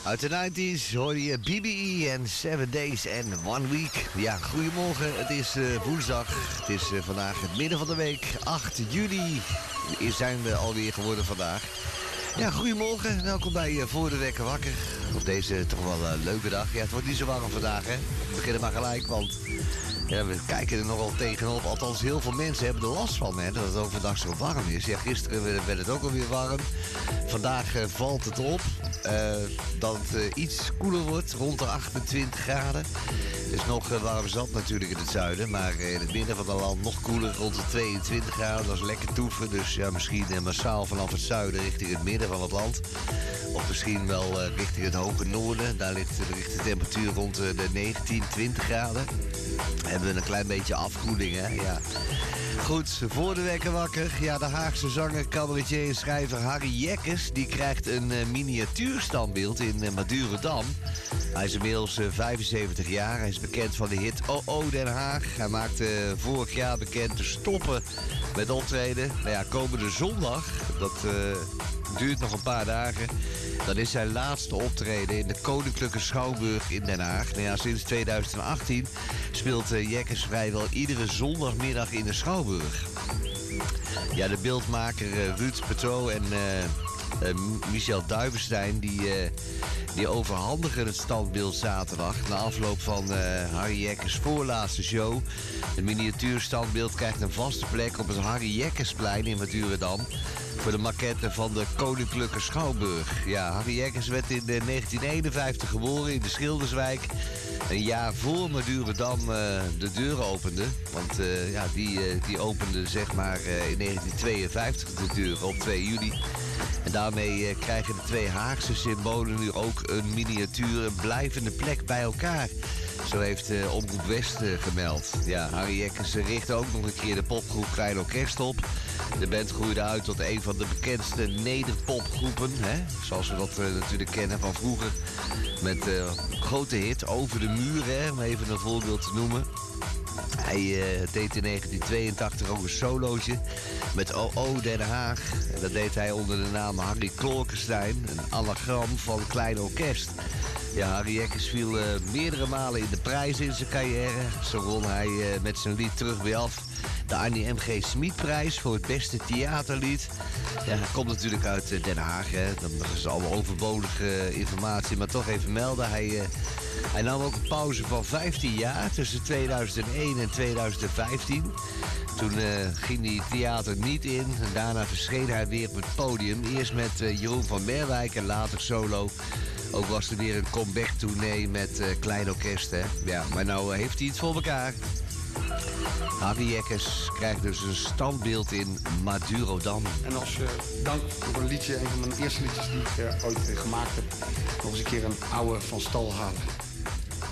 Uit de 90s hoor je BBE en 7 Days and 1 Week. Ja, goedemorgen. Het is woensdag. Het is vandaag het midden van de week. 8 juli zijn we alweer geworden vandaag. Ja, goedemorgen. Welkom bij Voor de Wekker Wakker. Op deze toch wel leuke dag. Ja, het wordt niet zo warm vandaag, hè. We beginnen maar gelijk, want ja, we kijken er nogal tegenop. Althans, heel veel mensen hebben er last van, hè, dat het overdag zo warm is. Ja, gisteren werd het ook alweer warm. Vandaag valt het op dat het iets koeler wordt, rond de 28 graden. Het is nog warm zat natuurlijk in het zuiden, maar in het midden van het land nog koeler, rond de 22 graden. Dat is lekker toeven, dus ja, misschien massaal vanaf het zuiden richting het midden van het land. Of misschien wel richting het hoge noorden. Daar ligt de temperatuur rond de 19, 20 graden. Hebben we een klein beetje afkoeling, hè? Ja. Goed, voor de wekker wakker. Ja, de Haagse zanger, cabaretier en schrijver Harry Jekkers, die krijgt een miniatuurstandbeeld in Madurodam. Hij is inmiddels 75 jaar. Hij is bekend van de hit Oh Den Haag. Hij maakte vorig jaar bekend te stoppen met optreden. Nou ja, komende zondag, dat duurt nog een paar dagen. Dan is zijn laatste optreden in de Koninklijke Schouwburg in Den Haag. Nou ja, sinds 2018 speelt Jekkers vrijwel iedere zondagmiddag in de Schouwburg. Ja, de beeldmaker Ruud Petro en Michel Duivenstein die overhandigen het standbeeld zaterdag na afloop van Harry Jekkers voorlaatste show. Het miniatuurstandbeeld krijgt een vaste plek op het Harry Jekkersplein in Madurodam voor de maquette van de Koninklijke Schouwburg. Ja, Harry Jekkers werd in 1951 geboren in de Schilderswijk. Een jaar voor Madurodam de deuren opende. Want ja, die opende zeg maar in 1952 de deuren op 2 juli. En daarmee krijgen de twee Haagse symbolen nu ook een miniatuur, een blijvende plek bij elkaar. Zo heeft Omroep West gemeld. Ja, Harry Jekkers richtte ook nog een keer de popgroep Klein Orkest op. De band groeide uit tot een van de bekendste nederpopgroepen, hè? Zoals we dat natuurlijk kennen van vroeger. Met grote hit Over de Muur, hè? Om even een voorbeeld te noemen. Hij deed in 1982 ook een solootje met Oh Den Haag. En dat deed hij onder de naam Harry Klorkenstein, een anagram van Klein Orkest. Ja, Harry Jekkers viel meerdere malen in de prijzen in zijn carrière. Zo won hij met zijn lied Terug bij Af de Annie M.G. Smitprijs voor het beste theaterlied. Ja, hij komt natuurlijk uit Den Haag, hè. Dat is allemaal overbodige informatie, maar toch even melden. Hij nam ook een pauze van 15 jaar tussen 2001 en 2015. Toen ging hij theater niet in. En daarna verscheen hij weer op het podium. Eerst met Jeroen van Merwijk en later solo. Ook was er weer een comeback-tournee met Klein Orkest, hè. Ja, maar nou heeft hij het voor elkaar. Harry Jekkers krijgt dus een standbeeld in Madurodam. En als dank voor een liedje, een van mijn eerste liedjes die ik ooit gemaakt heb, nog eens een keer een oude van stal halen.